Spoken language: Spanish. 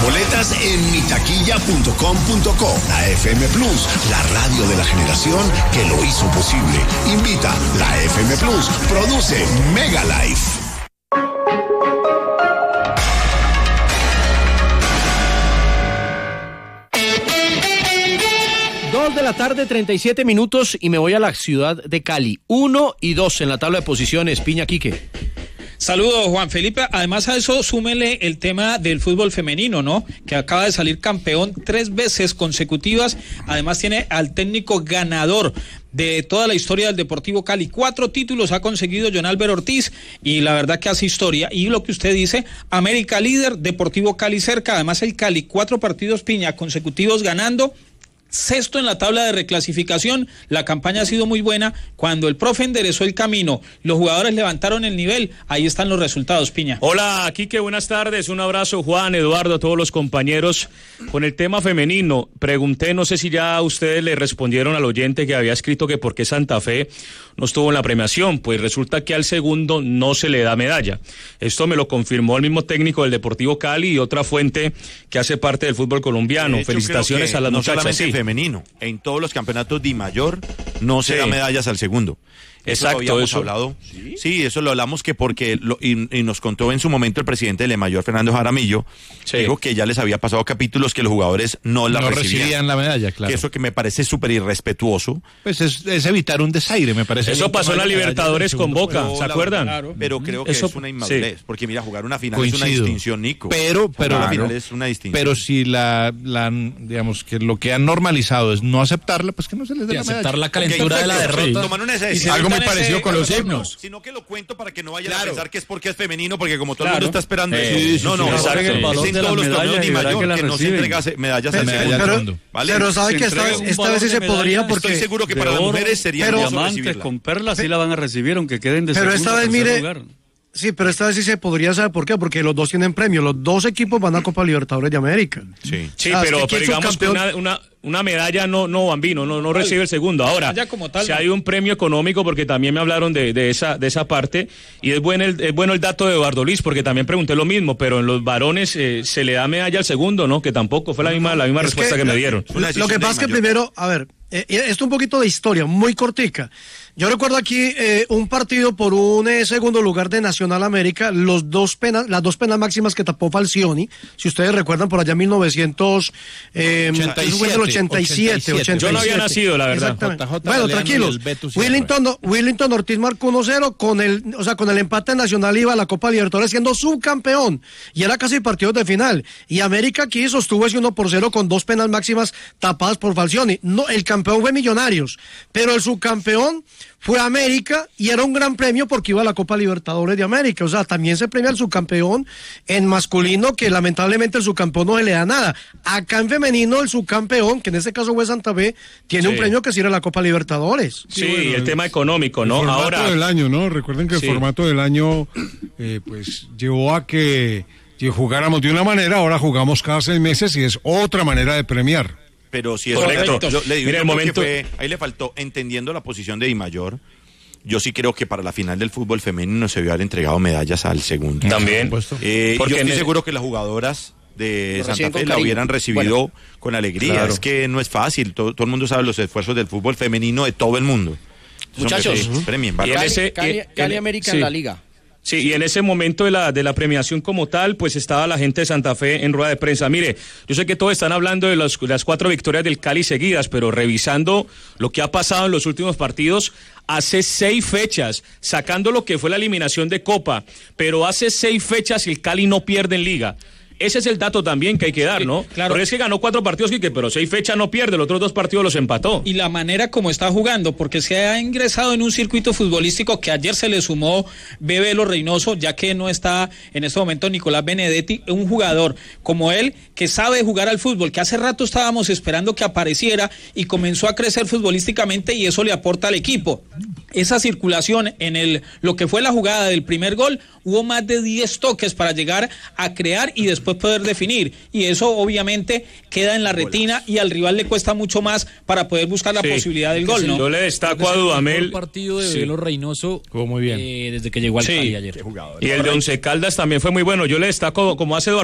boletas en mitaquilla.com.co. La FM Plus, la radio de la generación que lo hizo posible. Invita la FM Plus. Produce Mega Life. De la tarde, 37 minutos, y me voy a la ciudad de Cali. 1 y 2 en la tabla de posiciones. Piña, Quique. Saludos, Juan Felipe. Además a eso súmele el tema del fútbol femenino, ¿no? Que acaba de salir campeón 3 veces consecutivas. Además tiene al técnico ganador de toda la historia del Deportivo Cali. 4 títulos ha conseguido John Álvaro Ortiz, y la verdad que hace historia. Y lo que usted dice, América líder, Deportivo Cali cerca. Además el Cali, 4 partidos, Piña, consecutivos ganando. 6º en la tabla de reclasificación. La campaña ha sido muy buena. Cuando el profe enderezó el camino, los jugadores levantaron el nivel, ahí están los resultados, Piña. Hola, Quique, buenas tardes, un abrazo, Juan, Eduardo, a todos los compañeros. Con el tema femenino, pregunté, no sé si ya ustedes le respondieron al oyente que había escrito que por qué Santa Fe no estuvo en la premiación. Pues resulta que al segundo no se le da medalla. Esto me lo confirmó el mismo técnico del Deportivo Cali y otra fuente que hace parte del fútbol colombiano. Felicitaciones a las muchachas. Sí. Femenino, en todos los campeonatos de mayor no se da medallas al segundo. Exacto, eso lo habíamos hablado. ¿Sí? Eso lo hablamos que porque y nos contó en su momento el presidente de Le Mayor, Fernando Jaramillo, dijo que ya les había pasado capítulos que los jugadores no recibían la medalla, claro. Que eso que me parece súper irrespetuoso. Pues es evitar un desaire, me parece. Eso pasó en la Libertadores con Boca, ¿se acuerdan? Claro, pero creo que eso, es una inmadurez, porque mira, jugar una final Coincido. Es una distinción, Nico. Pero una final es una distinción. Pero si digamos que lo que han normalizado es no aceptarla, pues que no se les dé la medalla. Aceptar la calentura de la derrota. Algo muy parecido con los himnos. Sino que lo cuento para que no vayan a pensar que es porque es femenino, porque como todo el mundo está esperando no, exacto. Es en todos los torneos de mayor que no se entrega medallas al segundo. Pero sabe que esta vez sí se podría, porque estoy seguro que para las mujeres sería diamantes con perlas sí la van a recibir, aunque queden de pero segundo. Pero esta vez mire, sí, pero esta vez sí se podría, ¿saber por qué? Porque los dos tienen premio, los dos equipos van a Copa Libertadores de América. Sí, pero digamos que una medalla no Bambino, no recibe el segundo. Ahora, si hay un premio económico, porque también me hablaron de esa parte, y es bueno el dato de Eduardo Luis, porque también pregunté lo mismo, pero en los varones se le da medalla al segundo, ¿no? Que tampoco fue la misma respuesta que me dieron. Lo que pasa es que primero, a ver, esto un poquito de historia, muy cortica. Yo recuerdo aquí un partido por un segundo lugar de Nacional América, las dos penas máximas que tapó Falcioni, si ustedes recuerdan, por allá en 1987. Yo no había nacido, la verdad. Bueno, tranquilos. Willington Ortiz marcó 1-0 con el empate Nacional, iba a la Copa Libertadores siendo subcampeón y era casi partidos de final. Y América aquí sostuvo ese 1-0 con 2 penas máximas tapadas por Falcioni. No, el campeón fue Millonarios, pero el subcampeón fue América y era un gran premio porque iba a la Copa Libertadores de América. O sea, también se premia al subcampeón en masculino, que lamentablemente el subcampeón no se le da nada. Acá en femenino el subcampeón, que en este caso fue Santa Fe, tiene un premio que sirve a la Copa Libertadores. Sí, bueno, el tema económico, ¿no? El formato del año, ¿no? Recuerden que el formato del año pues llevó a que jugáramos de una manera, ahora jugamos cada 6 meses y es otra manera de premiar. Pero si es correcto. Yo le digo, mira, el momento ahí le faltó, entendiendo la posición de Di Mayor, yo sí creo que para la final del fútbol femenino se debió haber entregado medallas al segundo. También. Yo estoy seguro que las jugadoras de Santa Fe la hubieran recibido con alegría. Claro. Es que no es fácil, todo el mundo sabe los esfuerzos del fútbol femenino de todo el mundo. Muchachos, premien, Cali América en la liga. Sí, y en ese momento de la premiación como tal, pues estaba la gente de Santa Fe en rueda de prensa. Mire, yo sé que todos están hablando de las 4 victorias del Cali seguidas, pero revisando lo que ha pasado en los últimos partidos, hace 6 fechas, sacando lo que fue la eliminación de Copa, pero hace 6 fechas el Cali no pierde en Liga. Ese es el dato también que hay que dar, ¿no? Claro. Porque es que ganó 4 partidos, Quique, pero 6 fechas no pierde, los otros 2 partidos los empató. Y la manera como está jugando, porque se ha ingresado en un circuito futbolístico que ayer se le sumó Bebelo Reynoso, ya que no está en este momento Nicolás Benedetti, un jugador como él que sabe jugar al fútbol, que hace rato estábamos esperando que apareciera y comenzó a crecer futbolísticamente y eso le aporta al equipo. Esa circulación en lo que fue la jugada del primer gol, hubo más de 10 toques para llegar a crear y después poder definir, y eso obviamente queda en la retina y al rival le cuesta mucho más para poder buscar la posibilidad del gol, ¿no? Yo le destaco a Dudamel el partido de Bebelo Reynoso muy bien. Desde que llegó al Cali ayer. Y el de Once Caldas también fue muy bueno. Yo le destaco, como hace Eduardo